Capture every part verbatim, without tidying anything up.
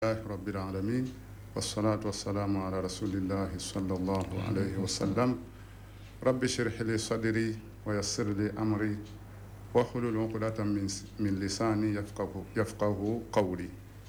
رب العالمين والصلاة والسلام على رسول الله صلى الله عليه وسلم رب اشرح لي صدري ويسر لي أمري واحلل عقدة من من لساني يفقه يفقه قولي.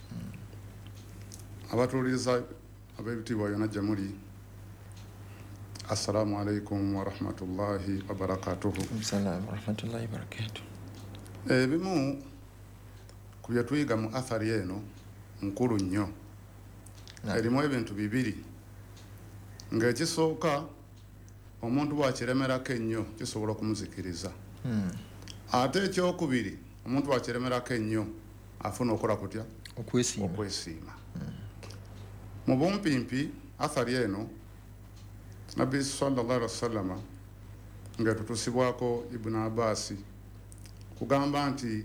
Abatuliza abebitibwa yona jamuli, assalamu alaikum wa rahmatullahi wa barakatuhu. Assalamu wa rahmatullahi wa barakatuhu. Ebimu ku bye tuyiga mu athari eno nkulu nnyo. Erimu ebintu bibiri ng'ekisooka omuntu bw'akiremerako ennyo kisobola okumuzikiriza. Hmm. Ate ekyokubiri omuntu bw'akiremerako ennyo afuna okola kutya? Okwesiima. Okwesiima. Mu bumpimpi athari eno Nabbi sallallahu alaihi wasallam ng'etutusibwako Ibn Abbas kugamba nti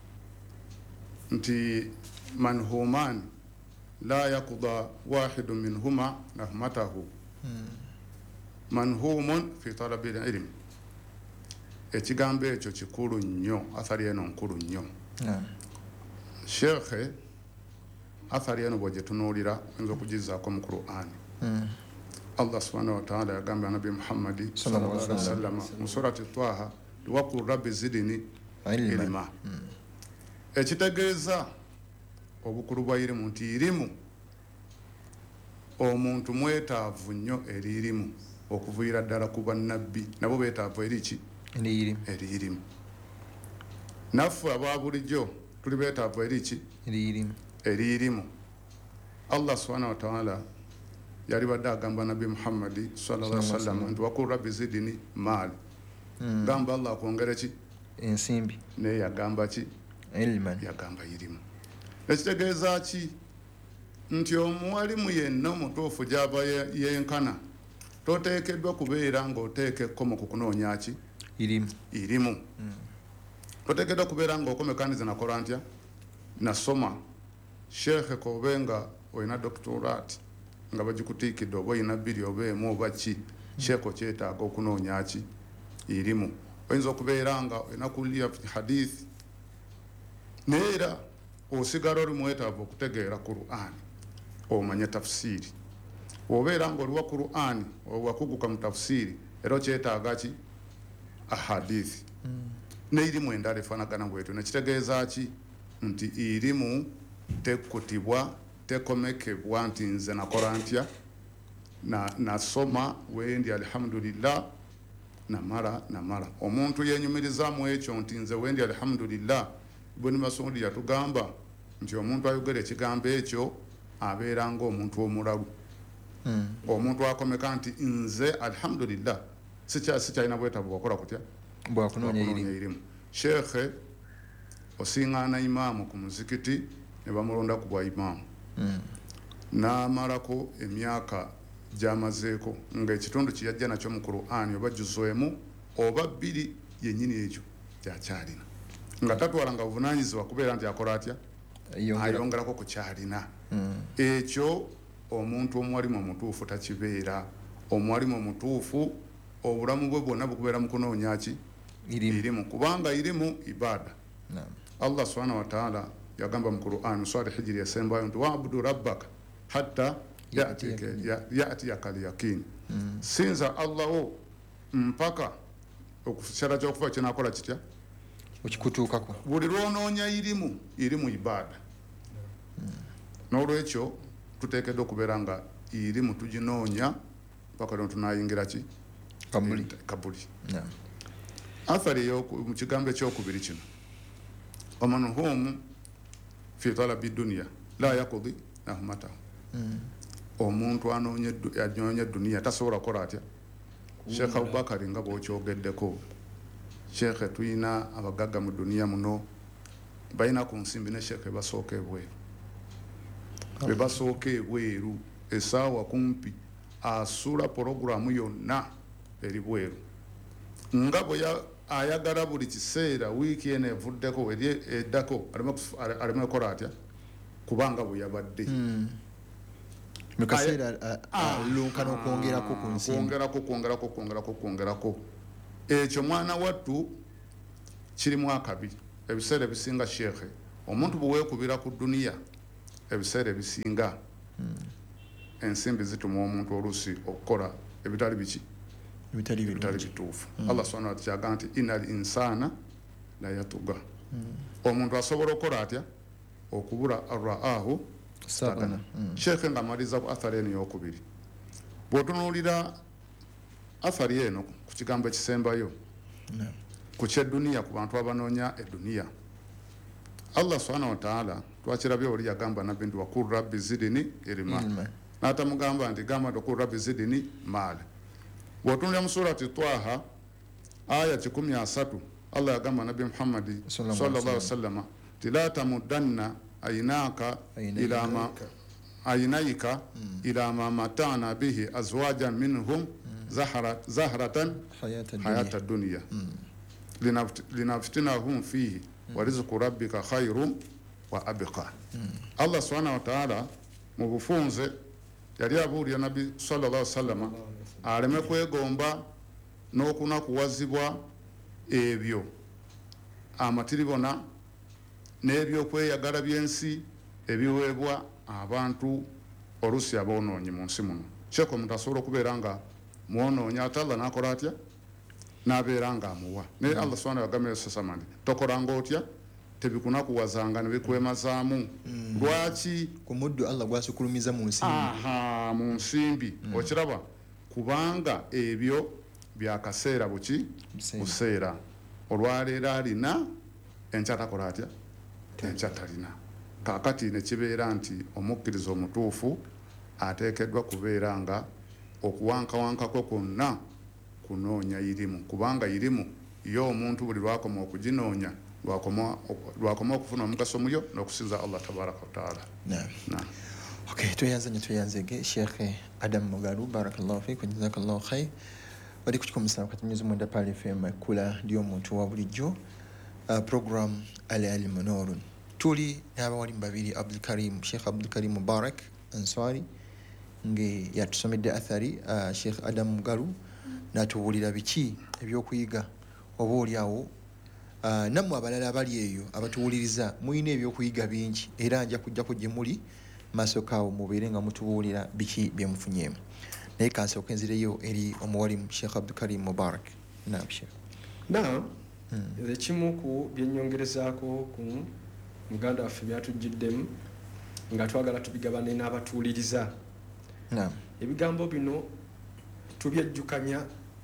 nti manhuman la yakuda wahidu minhuma nahmatahu manhumun fi talabi ilm. Ekigambo ekyo kikulu nnyo, athari eno nkulu nnyo. Sheikh athari eno bw'gyetunuulira oyinza okugizaako mu Qur'an. Allah subhanahu wa ta'ala yagamba Nabi Muhammad sallallahu alaihi wasallam mu surati Taha waqul rabbi zidni ilma. Ekitegeeza obukulu bwa irimu nti irimu omuntu mwetaavu nnyo eri irimu okuviira ddala ku bannabbi nabo beetaavu eri ki? Eri irimu. Naffe aba bulijjo tuli beetaavu eri ki? Eri irimu. Allah subhanahu wa ta'ala yali badde agamba Nabi Muhammad sallallahu alaihi wasallam nti waqul rabbi zidni mal. Gamba Allah akwongere ki? Ensimbi. Naye yagamba ki? Ilman. Yagamba irimu. Ekitegeeza ki? Nti omuwalimu yenna omutuufu gy'aba yenkana toteekeddwa kubeera ng'oteeka ekkomo ku kunoonya ki? Irimu. Irimu. Toteekeddwa kubeera ng'okomekaniza nakola ntya? Nasoma. Sheikh kobe nga oyina doctorate nga bagikutiikidde oba oyina bbiri oba emu oba ki, Sheikh okyetaaga okunoonya ki? Irimu. Oyinza okubeera nga oyina kulia hadith naye era osigala oli mwetaavu okutegeera Qur'an omanye tafsiri. Obeera ng'oliwa Qur'an owakuguka mu tafsiri era okyetaaga ki? Ahadith. N'irimu endala efaanagana bwetyo. Nekitegeeza ki? Nti irimu tekutibwa tekomekebwa nti nze nakola ntya na nasoma wendi alhamdulillah namala namala. Omuntu yenyumirizaamu ekyo nti nze wendi alhamdulillah, Ibn Mas'ud yatugamba nti omuntu ayogera ekigambo ekyo abeera ng'omuntu omulalu. Omuntu akomeka nti nze alhamdulillah sikyalina bwetaavu bwakola kutya? Bwakunoonya irimu. Sheikh osiŋŋaana imaamu ku muzikiti ne bamulonda ku bwa imaamu n'amalako emyaka gy'amazeeko ng'ekitundu kye yajja nakyo mu Qur'an oba juzwemu oba bbiri yennyini ekyo kyakyalina nga tatwalanga buvunaanyizibwa kubeera nti akola atya? Ayongerako ku kyalina. Ekyo omuntu omuwalimu omutuufu takibeera. Omuwalimu omutuufu obulamu bwe bwonna bukubeera mu kunoonya ki? Irimu. Kubanga irimu ibaada. Allah subhanahu wa ta'ala yagamba mu Qur'an surah Hijr yasembayo nti wa'budu rabbaka hatta ya'tiyaka al-yaqin. Sinza Allah mpaka okukyala ky'okufa kinakola kitya? Okikutuukako. Buli lwonoonya irimu, irimu ibaada. N'olwekyo tuteekeddwa okubeera nga irimu tuginoonya mpaka lwe tunaayingira ki? Kabuli. Kabuli. Athari mu kigambo ekyokubiri kino omanhum fi talabi dunya la yakudi nahmatahu. Omuntu anoonya duniya tasobola kukola atya? Sheikh Abubakar nga bw'okyogeddeko, Sheikh tuyina abagagga mu duniya muno balina ku nsimbi ne Sheikh basooka ebweru. Be basooka ebweru essaawa kumpi asula porogulamu yonna eri bweru. Nga bwe ayagala buli kiseera wiiki eno evuddeko eri eddako aleme kukola atya? Kubanga bwe yabadde. Mu kaseera alunkana okwongerako ku nsimbi. Kwongerako, kwongerako, kwongerako, kwongerako. Ekyo mwana wattu kirimu akabi. Ebiseera ebisinga Sheikh omuntu bwe weekubira ku duniya ebiseera ebisinga ensimbi zituma omuntu oluusi okukola ebitali biki Ebitali ebitali birungi. bituufu Allah subhanahu wa ta'ala kyaga nti innal insana la yatuga omuntu asobola okukola atya okubula arraahu Sagana. sheekhe ng'amaliza ku athari eno eyokubiri bw'otunuulira athari eno ku kigambo ekisembayo Naam. ku kyedduniya ku bantu abanoonya edduniya Allah subhanahu wa ta'ala twakirabye oli yagamba nabbi nti wakul rabbi zidini ilma Ilma. n'atamugamba nti gamba nti wakul rabbi zidini maala bw'otunulira mu surati twaha aya kikumi asatu Allah yagamba nabbi muhammadi Sallallahu sallallahu alaihi alaihi wasallama ti la tamuddanna ayinaka ila ma ayinaika ila ma matana bihi azwajan minhum zahara zahratan Hayata hayata dunya. dunya Linaft- linaftinahum fihi wa rizqu rabbika khairum wa abqa Allah subhanahu wa ta'ala mu bufunze yali abuulira nabbi sallallahu alaihi wasallama aleme kwegomba n'okunakuwazibwa ebyo amatiribona n'ebyokweyagala by'ensi ebiweebwa abantu oluusi aboonoonyi mu nsi muno kyeko omuntu asobola okubeera nga mwonoonyi ate Allah n'akola atya n'abeera ng'amuwa naye Allah subhanahu yagamba sasama nti tokolanga otya tebikunakuwazanga ne bikwemazaamu lwaki Ku muddu Allah gwasukulumiza mu nsi. aha mu nsimbi okiraba kubanga ebyo byakaseera buki Buseera. buseera olwaleero alina enkya takola atya enkya talina kaakati ne kibeera nti omukkiriza omutuufu ateekeddwa kubeera nga okuwankawankakwe kwonna kunoonya irimu kubanga irimu yo omuntu buli lwakoma okuginoonya lwakoma lwakoma okufuna omugaso muyo n'okusinza Allah tabaraka wa taala. Naam. Naam. Okay, tuyanze ne tuyanzege Sheikh Adam Mugalu barakallahu fiik jazakallahu khair. Bali kukikomesa wakati mwenyezi mwenda pale F M kula ndio omuntu wa bulijjo. Uh, program Ali Ali Munurun. Tuli n'abawali babiri Abdul Karim Sheikh Abdul Karim Mubarak Ansari nge yatusomedde athari uh, Sheikh Adam Mugalu n'atubuulira biki ebyokuyiga oba oliawo uh, nammwe abalala abali eyo abatuwuliriza muyina ebyokuyiga bingi era nja kujja kujje muli maaso kaawo mubeere nga mutubuulira biki byemufunyeemu naye kansooka enzireyo eri omuwalimu Sheikh Abdul Karim Mubarak. Naam Sheikh. na ekimu ku byennyongerezaako ku muganda waffe byatujjiddemu nga twagala tubigabane n'abatuwuliriza. Naam. Ebigambo bino tubyejjukanya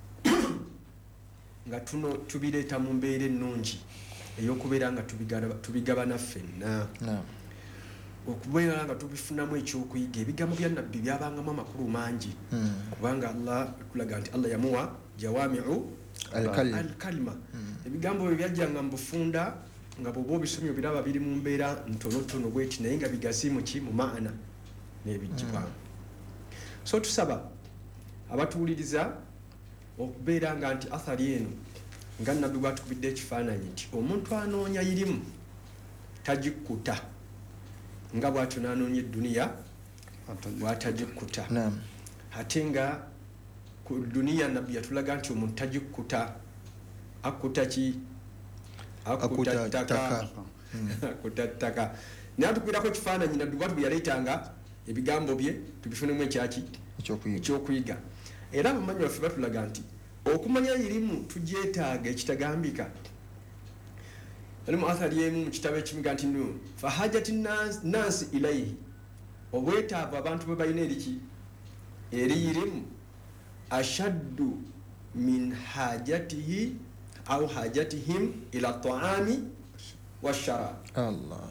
nga tuno tubireeta mu mbeera ennungi ey'okubeera nga tubigaba- tubigabana ffenna Naam. okubeera nga tubifunamu ekyokuyiga. Ebigambo bya nabbi byabangamu amakulu mangi kubanga Allah kulaga nti Allah yamuwa jawami'u Al-kalim. al-kalima. Ebigambo byo byajjanga mu bufunda nga bw'oba obisomye obiraba biri mu mbeera ntonotono bweti naye nga bigazi mu ki mu maana n'ebijjibwamu. So tusaba abatuwuliriza okubeera nga nti athari eno nga nabbi bwatukubidde ekifaananyi nti omuntu anoonya irimu tagikkuta nga bw'atyo n'anoonya edduniya bw'atagikkuta. Naam. Ate nga ku duniya nabbi yatulaga nti omuntu tagikkuta akkuta ki akkuta Akkuta ttaka ttaka. akkuta ttaka. Naye atukwirako ekifaananyi nabbi bwatu bwe yaleetanga ebigambo bye tubifunemu ekyaki Ekyokuyiga. ekyokuyiga. Era abamanyi baffe batulaga nti okumanya irimu tugyetaaga ekitagambika. Alimu athari emu mu kitabo ekimiga nti no fahajati nansi ilaihi obwetaavu abantu bwe balina eriki eri irimu ashaddu min hajatihi au hajatihim ila taami washarab. Allah.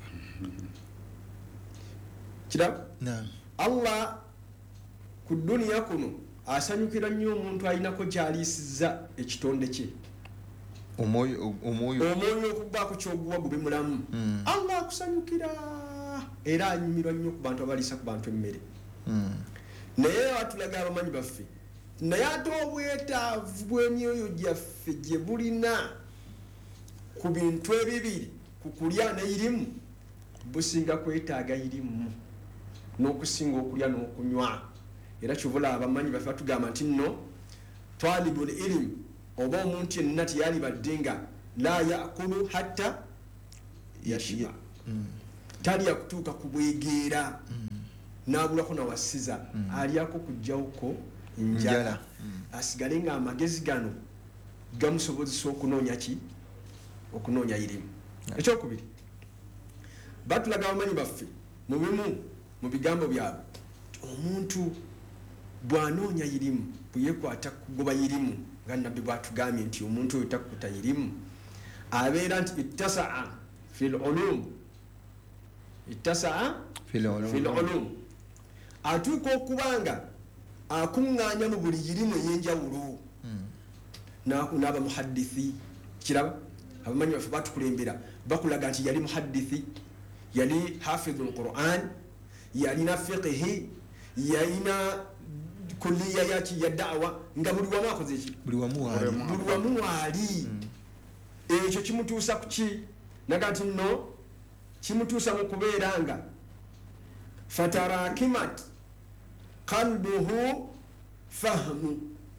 Kiraba Naam. Allah ku duniya kuno asanyukira nnyo omuntu alinako kyaliisizza ekitonde kye Omwoyo omwoyo omwoyo okubaako kyoguwa gube mulamu. Allah akusanyukira era anyumirwa nnyo ku bantu abaliisa ku bantu emmere. Naye watulaga abamanyi baffe naye ate obwetaavu bw'emyoyo gyaffe gye bulina ku bintu ebibiri ku kulya n'irimu businga kwetaaga irimu n'okusinga okulya n'okunywa. Era kyovula abamanyi baffe batugamba nti nno twalibul irimu oba omuntu yenna teyalibadde nga la yakulu hatta yashiba. tali yakutuuka kubwegeera n'abulako nawasiza alyako kujjawuko njala asigale nga amagezi gano gamusobozesa okunoonya ki okunoonya irimu ekyokubiri batulaga abamanyi baffe mu bimu mu bigambo byabwe omuntu bw'anoonya irimu bweyekwata kugoba irimu nga nabbi bwatugambye nti omuntu oyo takuta irimu abeera nti ittasaa fil ulum ittasaa fil ulum atuuka okubanga akuŋŋaanya mu buli irimu ey'enjawulo n'aba muhaddithi kiraba abamanyi baffe batukulembera bakulaga nti yali muhaddithi yali hafidhu lquran yalina fiqihi yalina kulliya yaki ya da'wa nga buli wamu akoze ki buli wamu waali ekyo kimutuusa ku ki naga nti nno kimutuusa mu kubeera nga fatarakimat qalbuhu fahmu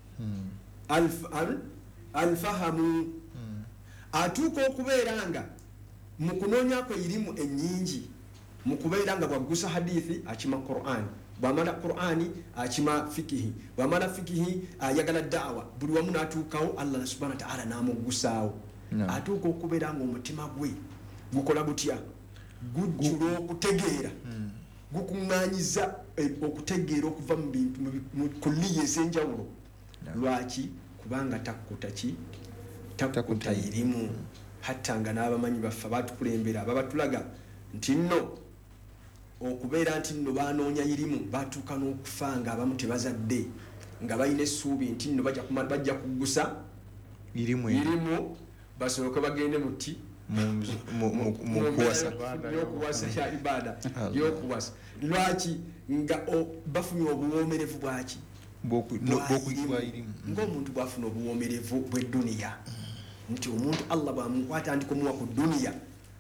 alfahamu atuuka okubeera nga mu kunoonya kwe irimu ennyingi mu kubeera nga bwaggusa hadithi akima Qur'an bwamala Qur'ani akima fikihi bwamala fikihi ayagala da'wa buli wamu n'atuukawo Allah subhanahu wa ta'ala n'amuggusaawo atuuka okubeera nga omutima gwe gukola gutya gujjula okutegeera gukuŋŋaanyiza okutegeera okuva mu bintu mu kulliya ez'enjawulo lwaki kubanga takkuta ki takkuta irimu hatta nga n'abamanyi baffe batukulembera babatulaga nti nno okubeera nti nno banoonya irimu batuuka n'okufa nga abamu tebazadde nga balina essuubi nti nno bajja kuggusa irimu irimu basoboke bagende muti yokuwasa ya ibada yokuwasa lwaki nga bafunye obuwoomerevu bwaki ng'omuntu bwafuna obuwoomerevu bw'edduniya nti omuntu Allah bwamukwata ndi kumuwa ku dduniya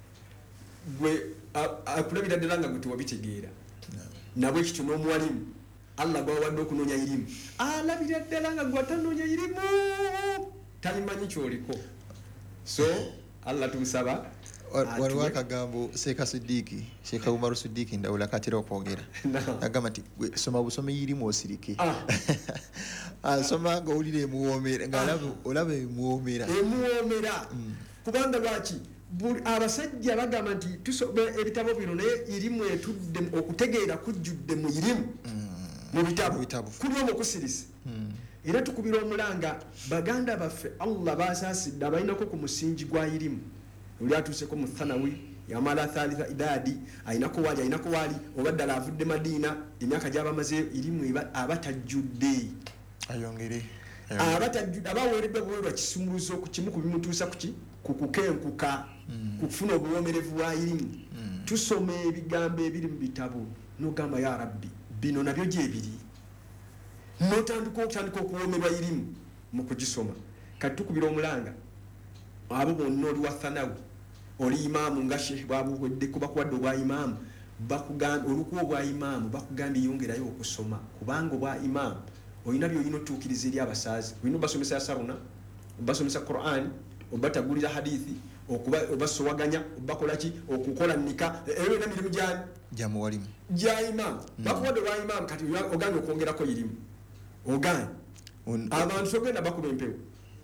gwe akulabira ddala nga gwe tewabitegeera nabwe ekityo n'omuwalimu Allah gwawadde okunoonya irimu alabira ddala nga gwe atanoonya irimu talimanyi kyoliko so Allah tumusaba waliwo akagambo Sheikh Siddiqi Sheikh Umar Siddiqi ndawula katera okwogera agamba nti soma busome irimu osirike asoma nga olire emuwoomera nga olaba emuwoomera emuwoomera kubanga lwaki abasajja bagamba nti tusome ebitabo bino naye irimu etudde okutegeera kujjudde mu irimu mu bitabo kuli omukusirisi era tukubira omulanga baganda baffe Allah basaasidde abalinako ku musingi gwa irimu oli atuuseko mu thanawi yamala thalitha idadi ayinako wali ayinako wali oba ddala avudde Madiina emyaka gy'abamaze irimu abatajjudde ayongere abatajjudde abaweeredde buweerwa kisumuluzo ku kimu ku bimutuusa kuki ku kukenkuka kufuna obuwoomerevu bwa irimu tusoma ebigambo ebiri mu bitabo n'ogamba ya rabbi bino nabyo gyebiri n'otandika okutandika okuwoomerwa irimu mu kugisoma kati tukubira omulanga abo bonna oli wa thanawi oli imaamu nga sheikh bwabuwedde kuba kuwadde obwa imaamu bakugamba olukuwa obwa imaamu bakugambye yongerayo okusoma kubanga obwa imaamu olina byolina otuukiriza eri abasaazi olina obasomesa saruna obasomesa Qur'an obatagulira hadithi obasowaganya obakolaki okukola nika eyo na mirimu gyani gyamuwalimu gya imaamu bakuwadde obwa imaamu kati oganye okwongerako irimu oganye abantu sogenda bakuba empewo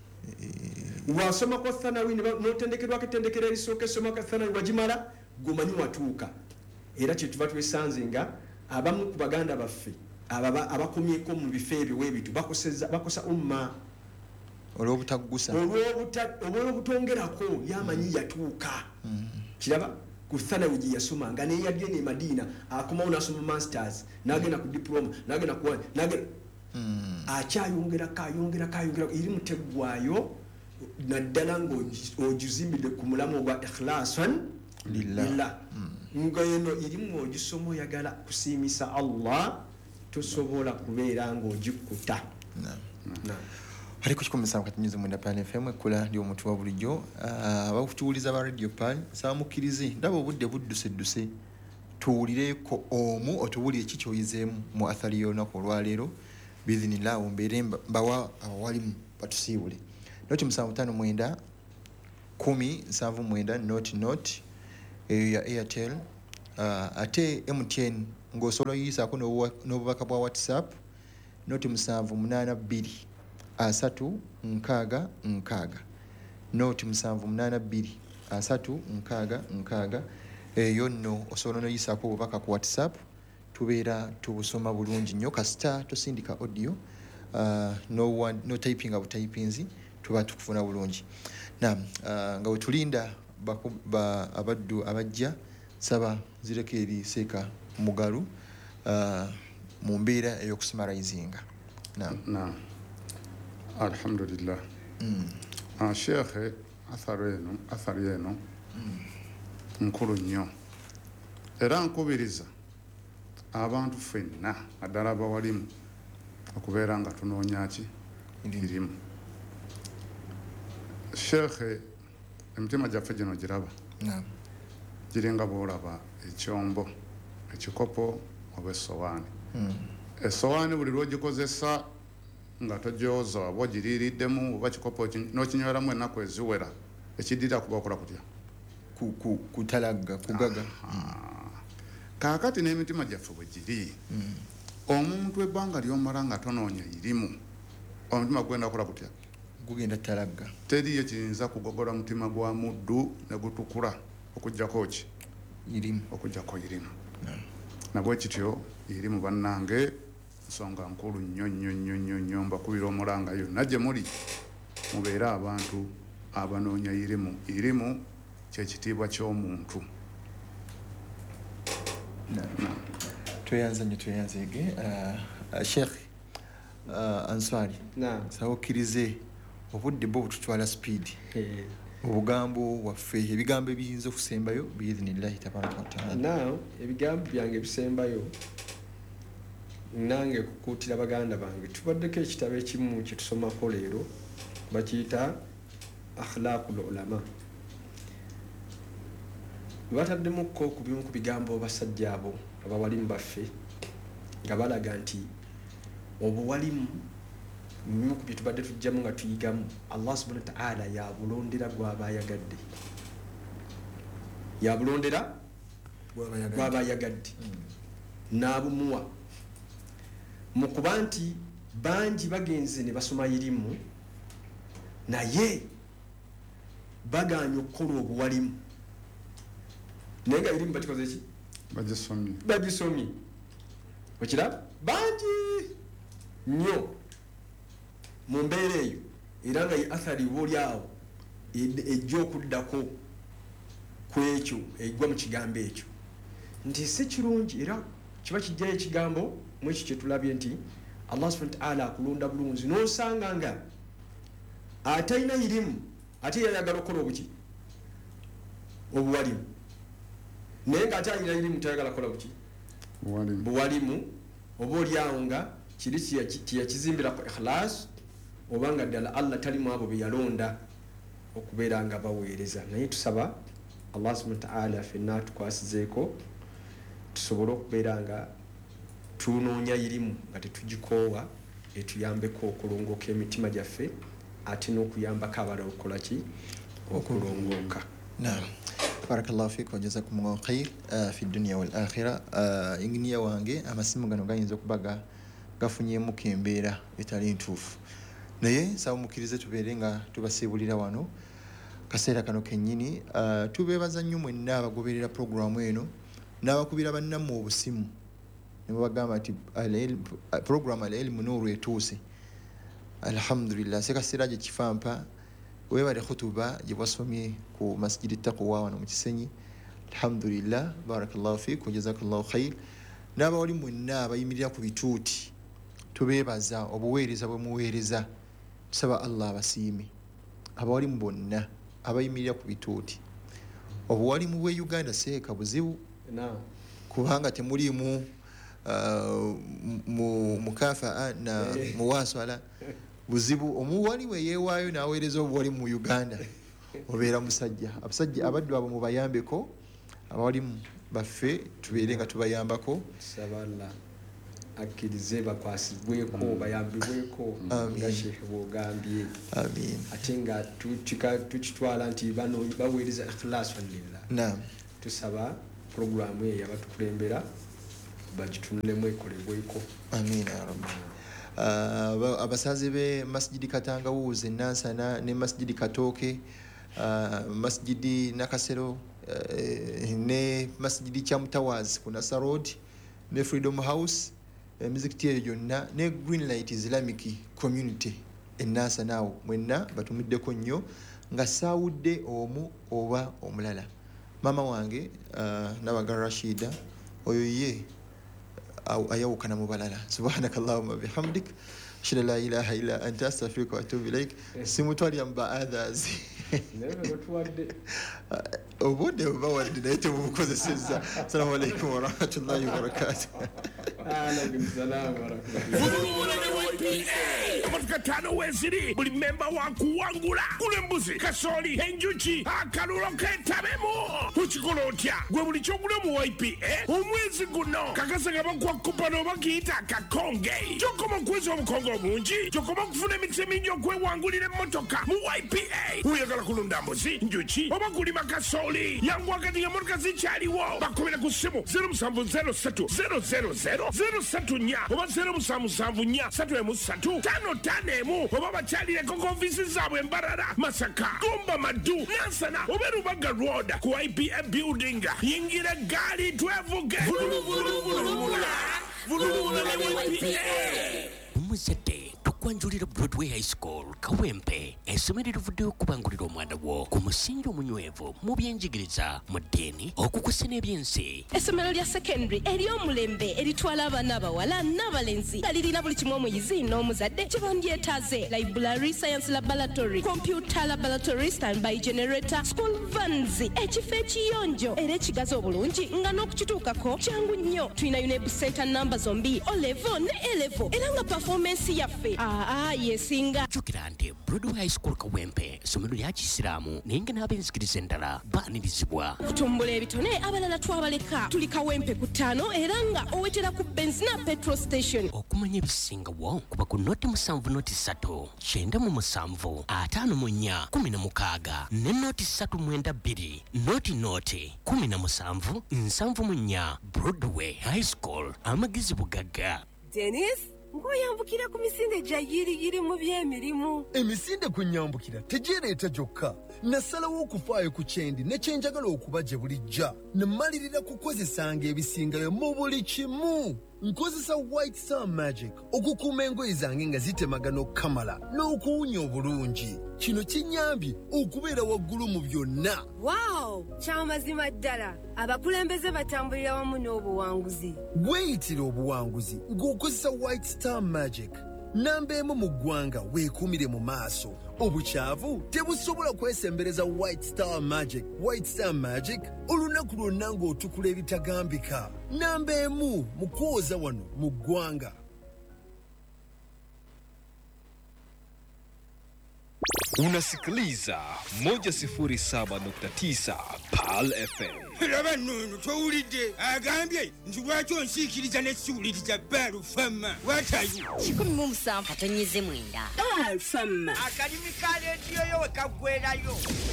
wasoma kwa thanawi notendekerwako ettendekero erisooka esoma kwa thanawi wagimala gumanyi watuuka era kyetuva twesanze nga abamu ku baganda baffe abakomyeko mu bifo ebyo weebitu bakosa umma olw'obutaggusa olw'obutongerako yamanyi yatuuka kiraba ku thanawi gye yasoma nga naye yadde ne Madiina akomawo n'asoma masters n'agenda ku diploma n'agenda ku n'agenda akyayongerako ayongerako ayongerako iri muteggwayo naddala ng'ogizimbidde ku mulamu ogwa ikhlasan lillah nga eno irimu ogisoma oyagala kusiimisa Allah tosobola kubeera ng'ogikkuta ariko kikomesa wakati nyuzi mwenda Pan F M ekula ndio omuntu wa bulijjo abakutuuliza ba radio Pan saamukirize ndaba obudde buddusedduse tuwulireko omu otuwulire ki kyoyizeemu mu athari y'olunaku olwaleero biidhinillah mbeere mbawa awalimu batusiibule noti musanvu ttaano mwenda kumi nsanvu mwenda noti noti eyo ya Airtel uh, ate M T N ng'osobola oyiyisaako n'obubaka bwa WhatsApp noti musanvu munaana bbiri asatu nkaaga nkaaga noti musanvu munaana bbiri asatu nkaaga nkaaga eyo nno osobola n'oyiyisaako obubaka ku WhatsApp tubeera tubusoma bulungi nnyo kasita tosindika audio uh, no, no typinga butypinzi tuba tukufuna bulungi na uh, nga wetulinda ba, abaddu abajja saba zireka eri Seeka Mugalu uh, mu mbeera ey'okusummarizinga na na alhamdulillah mm. uh, Sheikh athari eno athari eno mm. nkulu nnyo era nkubiriza abantu ffenna naddala abawalimu okubeera nga tunoonya ki irimu. Sheikh emitima gyaffe gino giraba giringa bw'olaba ekyombo ekikopo oba essowaani essowaani buli lw'ogikozesa nga togyoza oba ogiriiriddemu oba kikopo n'okinyweramu ennaku eziwera ekiddira kuba okola kutya kutalagga kugaga. Kaakati n'emitima gyaffe bwe giri omuntu ebbanga ly'omala nga tonoonya irimu omutima gwenda kukola kutya gugenda talagga. Teriyo kiyinza kugogola mutima gwa muddu ne gutukula okuggyako ki irimu okuggyako irimu nabwe kityo irimu bannange nsonga nkulu nnyo nnyo nnyo nnyo nnyo mbakubira omulanga yonna gye muli mubeere abantu abanoonya irimu. Irimu kyekitiibwa ky'omuntu. tweyanza nnyo tweyanzege uh, Sheikh uh, Answari sawa okkirize obudde bwo bututwala speed hey. Obugambo waffe ebigambo ebiyinza okusembayo biidhinillahi tabaraka wataala. Now ebigambo byange ebisembayo nange kukuutira baganda bange tubaddeko ekitabo ekimu kye tusomako leero bakiyita akhlaqul ulama. Bataddemukko ku bimu ku bigambo basajja abo abawalimu baffe nga balaga nti obuwalimu bimu ku bye tubadde tujjamu nga tuyigamu Allah subhanahu wa ta'ala yabulondera gw'aba ayagadde yabulondera gw'aba ayagadde n'abumuwa mu kuba nti bangi bagenze ne basoma irimu naye baganye okukola obuwalimu naye nga irimu bakikoze ki bagisomye bagisomye okiraba bangi nnyo mu mbeera eyo era nga ye athari booli awo ejja okuddako ku ekyo egwa mu kigambo ekyo nti si kirungi era kiba kijjayo ekigambo mu ekyo kyetulabye nti Allah subhanahu wa ta'ala akulonda bulungi n'osanga nga atalina irimu ate yayagala okukola obuki obuwalimu naye nga ate alina irimu tayagala kukola buki buwalimu oba oliawo nga kiri tiyakizimbira ku ikhlas obanga ddala Allah talimu abo be yalonda okubeera nga baweereza. Naye tusaba Allah subhanahu wa ta'ala ffenna tukwasizeeko tusobole okubeera nga tunoonya irimu nga tetugikoowa etuyambeko okulongooka emitima gyaffe ate n'okuyambako abalala okukola ki okulongooka. Naam. Barakallahu fiik wa jazakumullahu khair uh, fi dunya wal akhirah. Uh, inginiya wange amasimu gano gayinza okubaga gafunyemu kembeera etali ntuufu naye sawa mukirize tubeere nga tubasiibulira wano kaseera kano kennyini. Uh, tubeebaza nnyo mwenna abagoberera programu eno n'abakubira bannammwe obusimu ne babagamba nti programu al ilmu nuuru etuuse. Alhamdulillah sekaseera gye kifampa weebale khutuba gye bwasomye ku masjidi taqwa wano mu Kisenyi. Alhamdulillah barakallahu fiik wa jazakallahu khair. N'abawali mwenna abayimirira ku bituuti tubeebaza obuweereza bwe muweereza tusaba Allah abasiime. Abawalimu bonna abayimirira ku bituuti obuwalimu bwe Uganda seeka buzibu kubanga temulimu uh, mu mukafaa na muwaswala buzibu. Omuwali we yeewaayo n'aweereza obuwalimu mu Uganda obeera musajja. Abasajja abaddu abo mubayambeko abawalimu baffe tubeere nga tubayambako. Saballa akkirize bakwasibweko bayambibweko nga Sheikh bw'ogambye. Amin. Ate nga tukitwala nti bano baweereza ikhlas lillah. Naam. Tusaba programu eyo abatukulembera bagitunulemu ekolebweko. Amina ya rabbi. Uh, abasazi be masjidi Katanga Wuze Nansana ne masjidi Katoke, uh, masjidi Nakasero, uh, ne masjidi Chamtawaz kuna Sarod ne Freedom House, uh, music tier yonna ne Greenlight Islamic Community enasa nawo mwenna batumiddeko nnyo nga saawudde omu oba omulala. Mama wange uh, Nabaga Rashida oyo ye ayawukana mu balala. Subhanakallahumma bihamdik ashhadu an la ilaha illa anta astaghfiruka wa atubu ilaik. Simutwali amba others Never batwadde obudde bawadde naye tebubukozesezza. Assalamu alaikum wa rahmatullahi wa barakatuh. Alaikum salaam wa rahmatullahi. Abatukatano weziri buli memba wakuwangula kule mbuzi kasoli enjuki akalulo ketabemo ukikola otya gwe buli kyogula mu Y P A omwezi guno kakasa nga bakwa kupano bakiyita kakonge kyokoma kwezi obukongo obungi kyokoma kufuna emitse mingi okwewangulira emmotoka mu Y P A uyagala kulunda mbuzi njuki oba kulima kasoli yangu wakati nga motoka zikyaliwo bakomera ku ssimu zero seven zero three zero zero zero zero three nnya oba zero seven seven nnya three three tano tanemu oba bakyalireko konfisi zaabwe Mbarara Masaka Gomba Madu Nansana oba Rubaga Road ku I P A building yingira gali twevuge umuzete tukwanjulira Broadway High School Kawempe essomero livuddeyo okubangulira omwana wo ku musingi omunywevu mu byenjigiriza mu ddiini okukusa n'ebyensi. Essomero lya secondary ery'omulembe eritwala abaana abawala n'abalenzi nga lirina buli kimu omuyizi n'omuzadde kye bandyetaaze: library, science laboratory, computer laboratory, standby generator, school vans, ekifo ekiyonjo era ekigazi obulungi nga n'okukituukako kyangu nnyo. Tulina UNEB center namba zombi O level ne A level era nga performance yaffe aa yesinga. Jukira nti Broadway High School Kawempe essomero lya Kisiraamu naye nga n'abenzikiriza endala baanirizibwa. Kutumbula ebitone abalala twabaleka. Tuli Kawempe ku ttaano era nga owetera ku benzina petrol station. Okumanya ebisingawo kuba ku noti musanvu noti ssatu kyenda mu musanvu ataano mu nnya kumi na mukaaga ne noti ssatu mwenda bbiri noti noti kumi na musanvu nsanvu mu nnya. Broadway High School amagezi bugagga. Dennis ngoyambukira ku misinde gya yiriyiri mu by'emirimu. Emisinde kunyambukira tegereeta gyokka. Nasalawo okufaayo ku kyendi ne kyenjagala okuba gye bulijja. Nemalirira kukozesanga ebisingayo mu buli kimu. Nkozesa White Star Magic okukuuma engoye zange nga zitemagana okukamala n'okuwunya obulungi. Kino kinyambye okubeera waggulu mu byonna. Wow, kyamazima ddala. Abakulembeze batambulira wamu n'obuwanguzi. Weeyitira obuwanguzi ng'okozesa White Star Magic. Namba emu mu ggwanga weekuumire mu maaso. Obukyavu tebusobola kwesembereza White Star Magic. White Star Magic olunaku lwonna ng'otukula ebitagambika. Namba emu mu kwoza wano mu ggwanga. Unasikiliza moja sifuri saba nukta tisa Pal F M. Laba nunu towulidde agambye nti lwaki onsiikiriza n'essiwuliriza Baalu Fama. What are you? kikumi mu musanvu atonnyeze mwenda. Baalu Fama. Akalimi ka leediyo yo we kaggwerayo.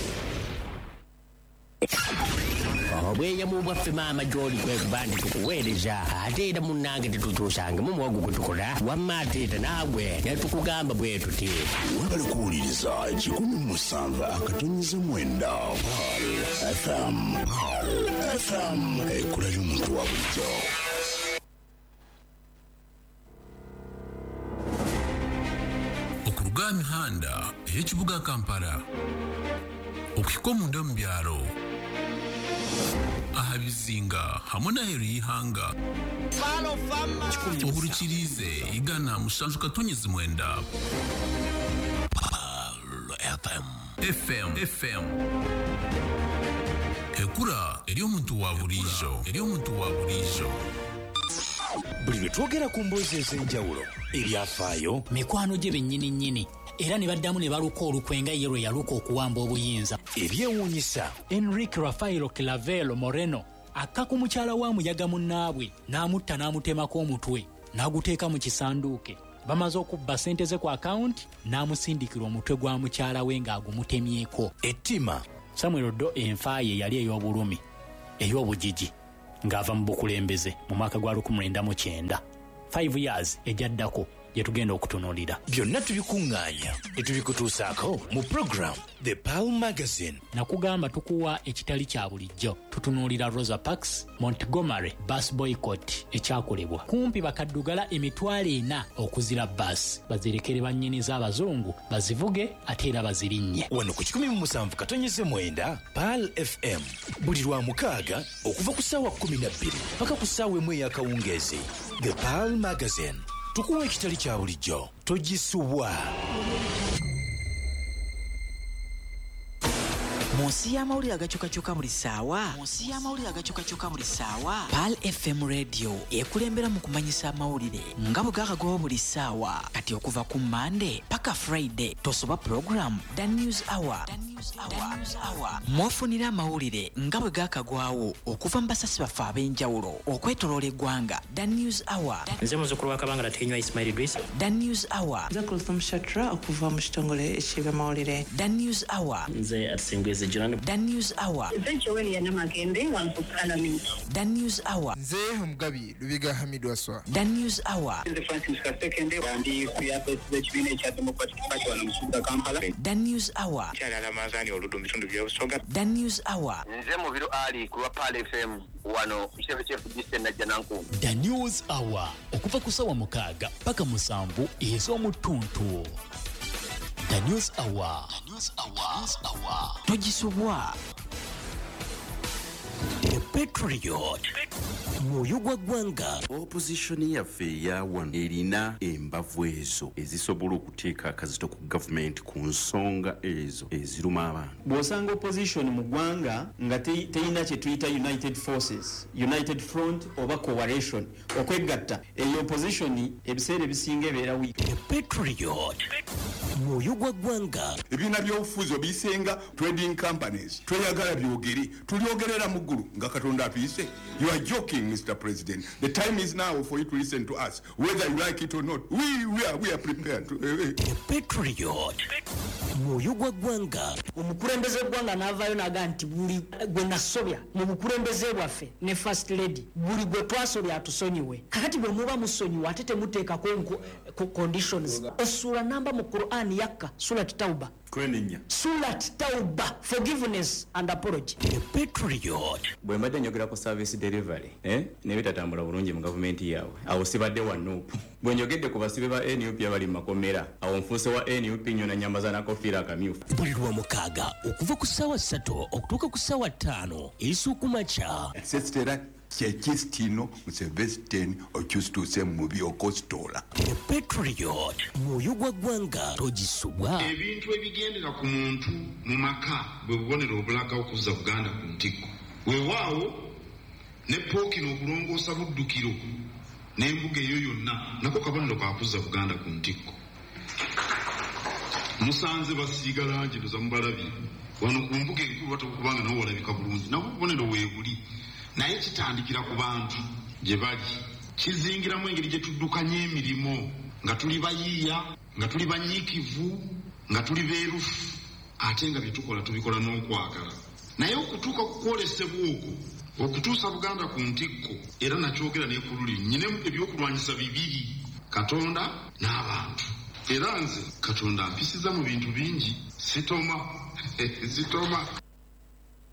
obweyamu bwaffe maama gy'oli kwe kubandi tukuweereza ate era munnange tetutuusange mu muwogo gwe tukola wamma ate era naawe netukugamba bwe tuti webale kuwuliriza kikumi mu musanvu akatonnyeze mwenda Pal F M. Pal F M ekula y'omuntu wa bulijjo. okuruga emihanda ey'ekibuga Kampala okuhika omunda mu byalo aha bizinga hamwe n'aheeru y'ihanga ohurikirize igana musanju katonyezi mwenda Pal F M. F M F M ekura eri omuntu wa bulijjo eri omuntu wa bulijjo. Buli lwe twogera ku mboozi ez'enjawulo ebyafaayo mikwano gye bennyini nnyini era ne baddamu ne baluka olukwenga ye lwe yaluka okuwamba obuyinza ebyewuunyisa. Enrique Rafaelo Clavelo Moreno akka ku mukyala wa muyaga munnaabwe n'amutta n'amutemako omutwe n'aguteeka mu kisanduuke. Bamaze okubba ssente ze ku akawunti n'amusindikira omutwe gwa mukyala we ng'agumutemyeko. Ettima Samuel Oddo enfa ye yali ey'obulumi ey'obugigi ng'ava mu bukulembeze mu mwaka gwa lukumi lwenda mu kyenda. five years ejaddako gye tugenda okutunuulira. Byonna tubikuŋŋaanya ne tubikutuusaako mu program The Pearl Magazine. Nakugamba tukuwa ekitali kya bulijjo. Tutunuulira Rosa Parks, Montgomery, bus boycott ekyakolebwa. Kumpi bakaddugala emitwalo ena okuzira bus. Bazirekere bannyini z'abazungu bazivuge ate era bazirinnye. Wano ku kikumi mu musanvu katonyeze mwenda Pearl F M. Buli lwa mukaaga okuva ku ssaawa kkumi na bbiri paka ku ssaawa emu ey'akawungeezi. The Pearl Magazine. Tukuwa ekitali kya bulijjo togisubwa. Munsi y'amawulire agakyukakyuka buli ssaawa munsi y'amawulire agakyukakyuka buli ssaawa Pearl F M radio ekulembera mu kumanyisa amawulire nga bwe gaakagwawo buli ssaawa. Kati okuva ku Monday paka Friday tosoba program The News Hour. Mwofunira amawulire nga bwe gaakagwawo okuva mu basasi baffe ab'enjawulo okwetoloola eggwanga. The News Hour. Nze muzzukulu wa Kabanga Latinywa Ismail Idris. The News Hour. Nze Kulthum Shatra okuva mu kitongole eky'ebyamawulire. The News Hour. Nze Atsingwezi Jirani. The News Hour. Nze Joel Yanamagembe wangu Parliament. The News Hour. Nze Omugabi Lubiga Hamid Waswa. The News Hour. Nze Francis Kasekende wandi kuyape ekibiina ekya Democratic Party wano mu kibuga Kampala. The News Hour. Kyalala Manzani oludu bitundu by'obusoga. The News Hour. Nze Mubiru Ali ku Pearl F M wano Chief Chief Disten na Jananku. The News Hour okuva ku ssaawa mukaaga paka musanvu ez'omutuntu. The News Hour. The News Hour. News Hour. Togisubwa. The Patriot. Mwoyo gwa ggwanga. Opposition yaffe ya wano erina embavu ezo ezisobola okuteeka akazito ku gavumenti ku nsonga ezo eziruma abantu. Bw'osanga opposition mu ggwanga nga teyina kye tuyita United Forces, United Front oba Coalition okwegatta, eyo opposition ebiseera ebisinga ebeera wiiki. The Patriot. Mwoyo gwa ggwanga. Ebibiina by'obufuzi obisenga trading companies tweyagala byogere tulyogerera mu ggulu nga Katonda atuyise. You are joking, Mister President. The time is now for you to listen to us, whether you like it or not. We we are we are prepared to. Uh, The Patriot. Mwoyo gwa ggwanga. Omukulembeze gwanga n'avaayo n'aga nti buli gwe nasobya mu bukulembeze bwaffe ne First Lady buli gwe twasobya atusonyiwe. Kakati bwe muba musonyiwe ate temuteekako conditions. Essula namba mu Quran yakka Surat Tauba. Kwenenya. Surat Tauba, forgiveness and apology. The Patriot. Bwe mbadde njogera ku service delivery eh ne bitatambula bulungi mu government yawe awo sibadde wa Nuupu. Bwe njogedde ku basibe ba N U P abali mu makomera awo nfuuse wa N U P nyo na nyamaza na kofiira akamyufu. Buli lwa mukaaga okuva ku ssaawa ssatu okutuuka ku ssaawa ttaano ez'okumakya. Sesitera kyekisitino musevesiteni okyusituuse mu byokositola. The Patriot. Mwoyo gwa ggwanga togisubwa. Ebintu ebigendera ku muntu mu maka bwe bubonero obulaga okuzza Buganda ku ntikko. Weewaawo ne Pookino okulongoosa Buddukiro n'embuga eyo yonna nako kabonero kakuzza Buganda ku ntikko. Musanze basiiga langi ndoza mubalabye wano ku mbuga enkulu batakubanga nawo walabika bulungi nabo bubonero weebuli naye kitandikira ku bantu gye bali kizingiramu engeri gye tuddukanya emirimu nga tuli bayiiya nga tuli banyiikivu nga tuli beerufu ate nga byetukola tubikola n'okwagala naye okutuuka ku kwolesebwa okwo okutuusa Buganda ku ntikko era nakyogera n'ekululi nyinemu ebyokulwanyisa bibiri Katonda n'abantu era nze Katonda ampisiza mu bintu bingi sitoma sitoma